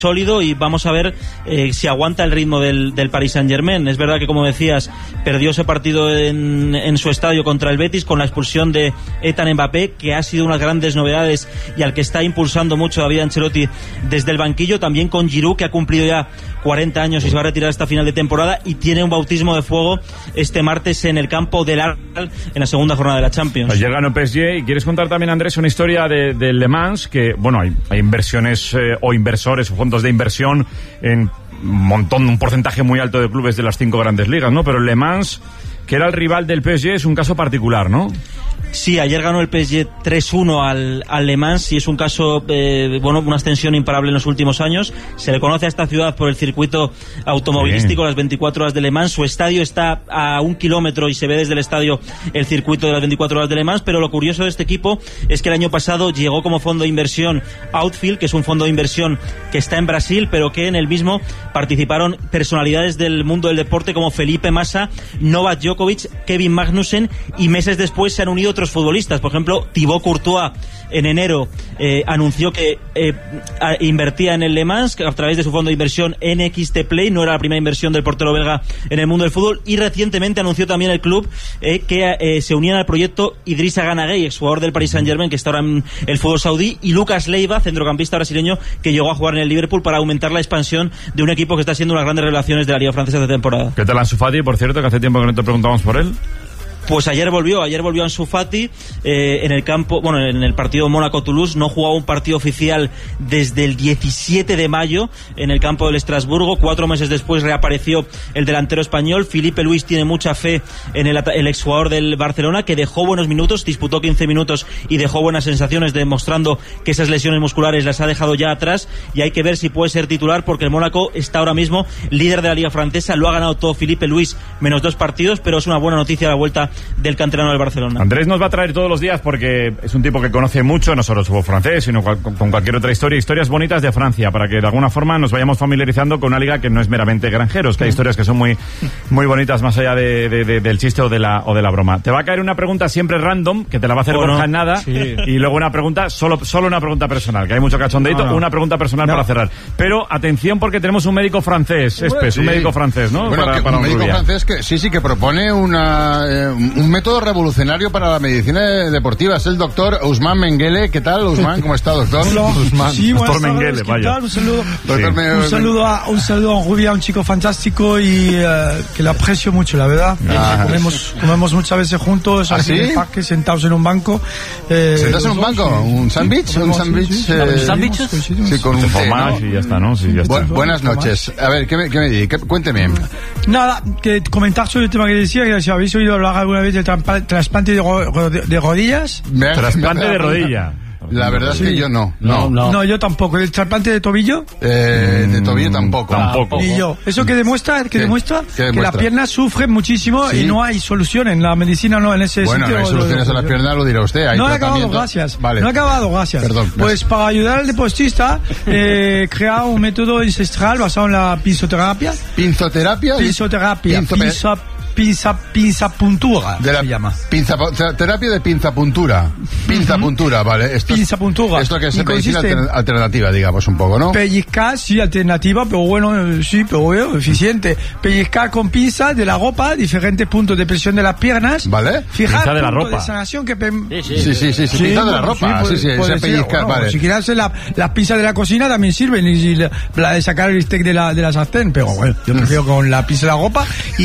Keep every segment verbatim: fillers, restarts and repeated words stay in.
sólido y vamos a ver eh, si aguanta el ritmo del, del Paris Saint-Germain. Es verdad que, como decías, perdió ese partido en, en su estadio contra el Betis con la expulsión de Ethan Mbappé, que ha sido unas grandes novedades y al que está impulsando mucho David Ancelotti desde el banquillo. También con Giroud, que ha cumplido ya cuarenta años y se va a retirar hasta final de temporada y tiene un bautismo de fuego este martes en el campo del Arsenal en la segunda jornada de la Champions. Ayer ganó P S G y quieres contar también, Andrés, una historia de, de Le Mans, que bueno, hay, hay inversiones eh, o inversores o fondos de inversión en un montón, un porcentaje muy alto de clubes de las cinco grandes ligas, ¿no? Pero Le Mans, que era el rival del P S G, es un caso particular, ¿no? Sí, ayer ganó el P S G tres uno al, al Le Mans y es un caso, eh, bueno, una extensión imparable en los últimos años. Se le conoce a esta ciudad por el circuito automovilístico, sí. Las veinticuatro horas de Le Mans. Su estadio está a un kilómetro y se ve desde el estadio el circuito de las veinticuatro horas de Le Mans, pero lo curioso de este equipo es que el año pasado llegó como fondo de inversión Outfield, que es un fondo de inversión que está en Brasil, pero que en el mismo participaron personalidades del mundo del deporte como Felipe Massa, Novak Djokovic, Kevin Magnussen, y meses después se han unido otros futbolistas. Por ejemplo, Thibaut Courtois en enero eh, anunció que eh, a, invertía en el Le Mans a través de su fondo de inversión N X T Play. No era la primera inversión del portero belga en el mundo del fútbol, y recientemente anunció también el club eh, que eh, se unían al proyecto Idrissa Gana Gueye, exjugador del Paris Saint-Germain, que está ahora en el fútbol saudí, y Lucas Leiva, centrocampista brasileño que llegó a jugar en el Liverpool, para aumentar la expansión de un equipo que está siendo unas grandes revelaciones de la Liga Francesa de temporada. ¿Qué tal Ansu Fati, por cierto, que hace tiempo que no te preguntamos por él? Pues ayer volvió, ayer volvió Ansu Fati eh, en el campo, bueno, en el partido Mónaco-Toulouse. No jugaba un partido oficial desde el diecisiete de mayo en el campo del Estrasburgo. Cuatro meses después reapareció el delantero español. Filipe Luis tiene mucha fe en el, el exjugador del Barcelona, que dejó buenos minutos, disputó quince minutos y dejó buenas sensaciones, demostrando que esas lesiones musculares las ha dejado ya atrás, y hay que ver si puede ser titular, porque el Mónaco está ahora mismo líder de la Liga Francesa. Lo ha ganado todo Filipe Luis, menos dos partidos, pero es una buena noticia la vuelta del canterano del Barcelona. Andrés nos va a traer todos los días, porque es un tipo que conoce mucho, no solo el fútbol francés, sino cual, con cualquier otra historia, historias bonitas de Francia, para que de alguna forma nos vayamos familiarizando con una liga que no es meramente granjeros, que hay historias que son muy, muy bonitas, más allá de, de, de, del chiste o de, la, o de la broma. Te va a caer una pregunta siempre random, que te la va a hacer Borja en nada, sí. Y luego una pregunta, solo, solo una pregunta personal, que hay mucho cachondeito, no, no. Una pregunta personal no. Para cerrar. Pero atención, porque tenemos un médico francés, Espes, sí. Un médico francés, ¿no? Bueno, para, que, para un médico francés que sí, sí, que propone una, eh, un método revolucionario para la medicina deportiva. Es el doctor Ousmane Mengele. ¿Qué tal, Ousmane? ¿Cómo está, doctor? Hola. Ousmane. Sí, doctor Mengele, vaya. Un saludo, sí. un, saludo a, un saludo a Rubia, un chico fantástico y uh, que le aprecio mucho, la verdad. Ah, comemos, comemos muchas veces juntos, ¿Ah, aquí sí? en el parque, sentados en un banco. Eh, ¿Sentados en un banco? Sí. ¿Un sándwich? ¿Un sándwich? Sí, sí. Eh, ¿Sándwiches? Sí, con un té, ¿no? Y ya está, ¿no? Sí, ya está. Bu buenas noches. A ver, ¿qué me, qué me di? ¿Qué, cuénteme. Nada, que comentar sobre el tema que decía, que si habéis oído hablar alguna vez del trasplante de, ro de rodillas. Trasplante de rodilla. La verdad sí. es que yo no. No, no. no yo tampoco. ¿El trasplante de tobillo? Eh, de tobillo tampoco. Tampoco. Ni yo. ¿Eso que demuestra? Que demuestra ¿Qué demuestra? Que las piernas sufren muchísimo, ¿sí? Y no hay solución en la medicina, no en ese bueno, sentido. Bueno, no hay soluciones a las piernas, lo dirá usted. Hay no he acabado, gracias. Vale. No he acabado, gracias. Perdón. Pues para ayudar al deportista, eh, crear un método ancestral basado en la pinzoterapia. ¿Pinzoterapia? Pinzoterapia. Pinzo Pinza, pinza, pinzapuntura, de la se llama. Pinza, terapia de pinzapuntura. Pinzapuntura, vale. Esto pinzapuntura. Esto que es medicina alter, alternativa, digamos, un poco, ¿no? Pellizcar, sí, alternativa, pero bueno, sí, pero bueno, eficiente. Pellizcar con pinza de la ropa, diferentes puntos de presión de las piernas. ¿Vale? Fijar pinza de la ropa. De sanación que sí, sí, sí, sí, sí, sí, pinza de la ropa. Sí, sí, ese pellizcar, bueno, vale. Si quieres hacer la, las pinzas de la cocina también sirven, y la, la de sacar el bistec de la, de la sartén, pero bueno, yo prefiero con la pinza de la ropa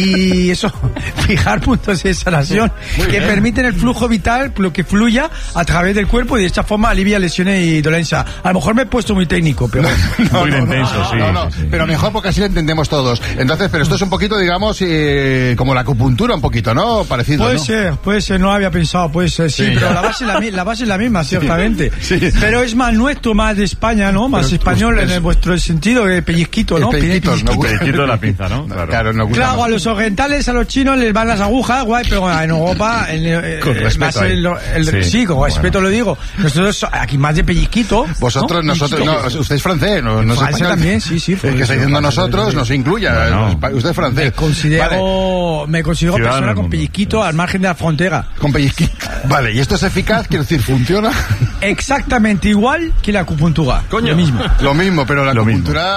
y eso. Fijar puntos de sanación muy que bien. Permiten el flujo vital, lo que fluya a través del cuerpo, y de esta forma alivia lesiones y dolencia. A lo mejor me he puesto muy técnico, pero no, muy no, intenso, no, sí, no, no, sí, sí. Pero mejor, porque así lo entendemos todos. Entonces, pero esto es un poquito, digamos, eh, como la acupuntura, un poquito, ¿no? Parecido, puede ¿no? ser, puede ser, no había pensado, puede ser, sí, sí. Pero la base, la, la base es la misma, ciertamente. Sí. Pero es más nuestro, más de España, ¿no? Más pero, español pues, en el, vuestro sentido, de pellizquito, ¿no? Pellizquito, el pellizquito de la pinza, ¿no? Claro, claro, no claro, a los orientales, a los los chinos les van las agujas, guay, pero en Europa... En, eh, con respeto. El, el, el, sí. sí, con bueno. respeto lo digo. Nosotros aquí más de pellizquito. Vosotros, ¿no? nosotros, no, usted es francés, no, no es español. También, sí, sí. El que está diciendo nosotros no se incluya. Bueno. Usted es francés. Me considero, vale. me considero Ciudadano persona con pellizquito al margen de la frontera. Con pellizquito. Vale, ¿y esto es eficaz? Quiero decir, ¿funciona? Exactamente igual que la acupuntura. Coño. Lo mismo. Lo mismo, pero la Lo acupuntura...